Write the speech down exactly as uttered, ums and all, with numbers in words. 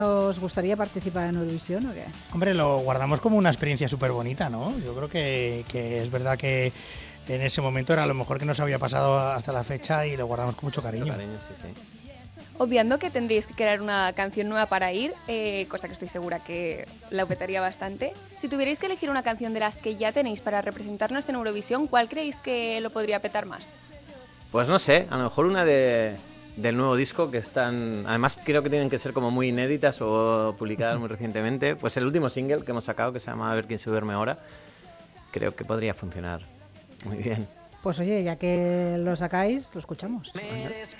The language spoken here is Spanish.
¿Os gustaría participar en Eurovisión o qué? Hombre, lo guardamos como una experiencia súper bonita, ¿no? Yo creo que, que es verdad que en ese momento era lo mejor que nos había pasado hasta la fecha y lo guardamos con mucho cariño. Mucho cariño, sí, sí. Obviando que tendréis que crear una canción nueva para ir, eh, cosa que estoy segura que la petaría bastante. Si tuvierais que elegir una canción de las que ya tenéis para representarnos en Eurovisión, ¿cuál creéis que lo podría petar más? Pues no sé, a lo mejor una de, del nuevo disco que están... Además creo que tienen que ser como muy inéditas o publicadas muy recientemente. Pues el último single que hemos sacado, que se llama A ver quién se duerme ahora, creo que podría funcionar muy bien. Pues oye, ya que lo sacáis, lo escuchamos. Me